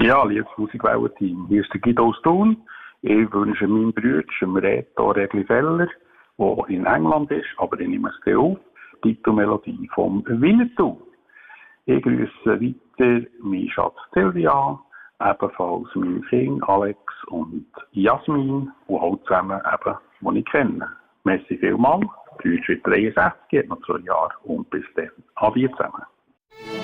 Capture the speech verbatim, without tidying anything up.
Ja, liebes Musikwellen-Team, hier ist der Guido aus Thun. Ich wünsche meinem Bruder, dem Reto Regli-Feller, der in England ist, aber ich nehme es auf, die Titelmelodie vom Winnetou. Ich grüße weiter meinen Schatz Silvia, ebenfalls mein Kind Alex und Jasmin, die auch zusammen eben, die ich kenne. Merci vielmals, Deutsch wird dreiundsechzig, hat noch zwei Jahre und bis dann. Adieu zusammen.